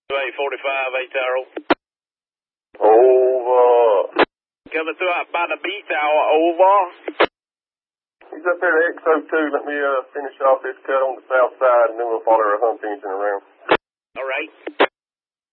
845, 8 Tower. Over. Coming through out by the B Tower, over. He's up here at XO2. Let me finish off this cut on the south side, and then we'll follow our hump engine around. All right.